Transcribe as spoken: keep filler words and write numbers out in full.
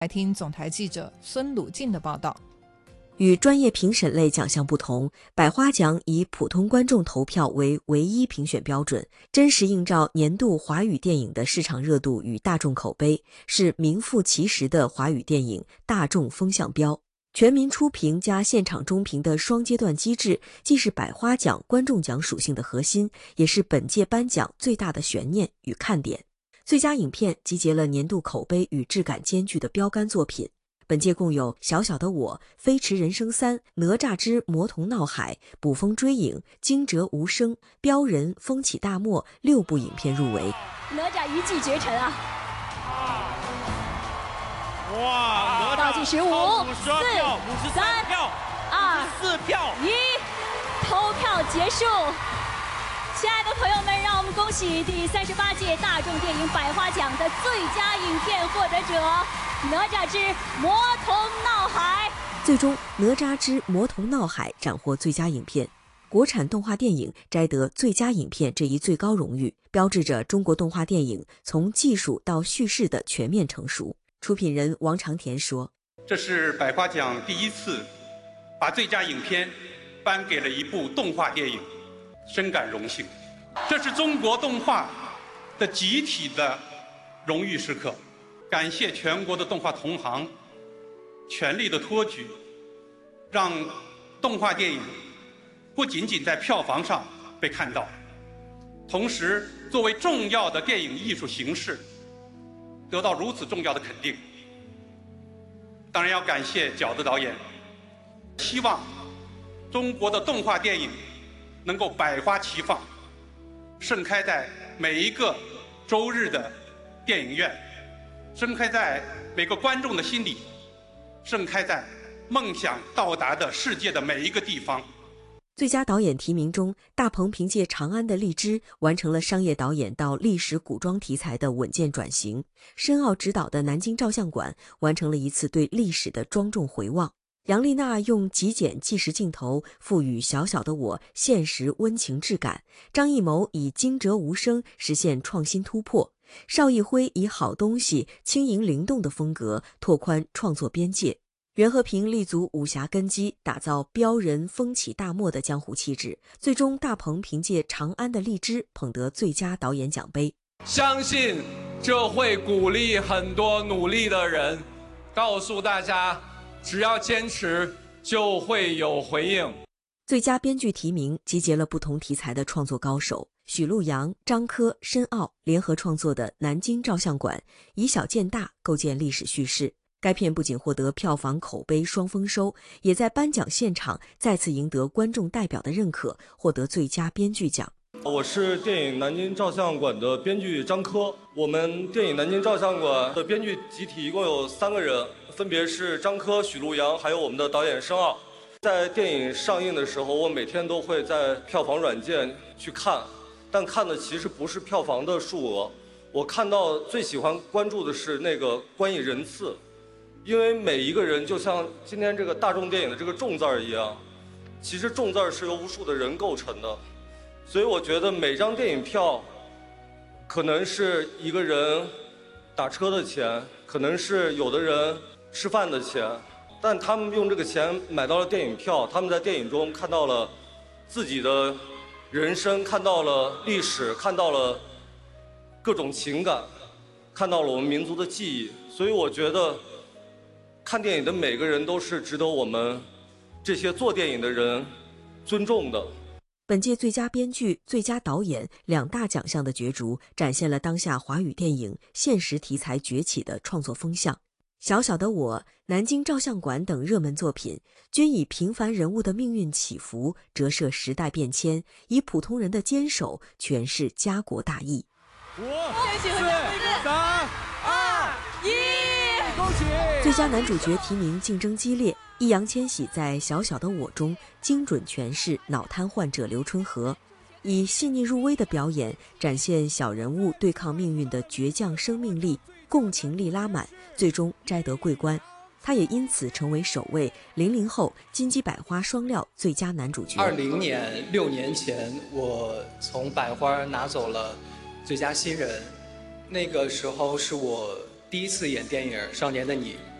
来听总台记者孙鲁静的报道。 与专业评审类奖项不同，百花奖以普通观众投票为唯一评选标准，真实映照年度华语电影的市场热度与大众口碑，是名副其实的华语电影大众风向标。全民初评加现场中评的双阶段机制，既是百花奖观众奖属性的核心，也是本届颁奖最大的悬念与看点。最佳影片集结了年度口碑与质感兼具的标杆作品。本届共有《小小的我》、《飞驰人生三》、《哪吒之魔童闹海》、《捕风追影》、《惊蛰无声》、《飙人》、《风起大漠》六部影片入围。 哪吒一骑绝尘啊！ 哇！ 倒计时五、四、三、二、 四票， 一，投票结束。亲爱的朋友们，让我们恭喜第三十八届大众电影百花奖的最佳影片获得者《哪吒之魔童闹海》。 最终，《哪吒之魔童闹海》斩获最佳影片，国产动画电影摘得最佳影片这一最高荣誉，标志着中国动画电影从技术到叙事的全面成熟。出品人王长田说：“ 这是百花奖第一次把最佳影片颁给了一部动画电影，深感荣幸。这是中国动画的集体的荣誉时刻，感谢全国的动画同行全力的托举，让动画电影不仅仅在票房上被看到，同时作为重要的电影艺术形式得到如此重要的肯定。当然要感谢饺子导演，希望中国的动画电影能够百花齐放，盛开在每一个周日的电影院，盛开在每个观众的心里，盛开在梦想到达的世界的每一个地方。” 最佳导演提名中，大鹏凭借《长安的荔枝》完成了商业导演到历史古装题材的稳健转型，申奥执导的《南京照相馆》完成了一次对历史的庄重回望。杨丽娜用极简纪实镜头赋予《小小的我》现实温情质感，张艺谋以惊蛰无声实现创新突破，邵艺辉以好东西轻盈灵动的风格拓宽创作边界，袁和平立足武侠根基，打造飙人风起大漠的江湖气质。最终，大鹏凭借《长安的荔枝》捧得最佳导演奖杯。 相信这会鼓励很多努力的人，告诉大家，只要坚持，就会有回应。 最佳编剧提名集结了不同题材的创作高手，许陆阳、张科、申奥联合创作的《南京照相馆》，以小见大，构建历史叙事。该片不仅获得票房口碑双丰收，也在颁奖现场再次赢得观众代表的认可，获得最佳编剧奖。 我是电影《南京照相馆》的编剧张科。我们电影《南京照相馆》的编剧集体一共有三个人，分别是张科、许陆阳，还有我们的导演申奥。在电影上映的时候，我每天都会在票房软件去看，但看的其实不是票房的数额，我看到最喜欢关注的是那个观影人次。因为每一个人就像今天这个大众电影的这个众字儿一样，其实众字儿是由无数的人构成的，所以我觉得每张电影票可能是一个人打车的钱，可能是有的人吃饭的钱，但他们用这个钱买到了电影票，他们在电影中看到了自己的人生，看到了历史，看到了各种情感，看到了我们民族的记忆，所以我觉得看电影的每个人都是值得我们这些做电影的人尊重的。 本届最佳编剧、最佳导演两大奖项的角逐，展现了当下华语电影现实题材崛起的创作风向。小小的我、南京照相馆等热门作品，均以平凡人物的命运起伏折射时代变迁，以普通人的坚守诠释家国大义。 五、四、三、二、一，恭喜！ 最佳男主角提名竞争激烈，易烊千玺在《小小的我》中精准诠释脑瘫患者刘春和，以细腻入微的表演展现小人物对抗命运的倔强生命力，共情力拉满，最终摘得桂冠。他也因此成为首位零零后金鸡百花双料最佳男主角。 二零年六年前，我从百花拿走了最佳新人，那个时候是我第一次演电影《少年的你》，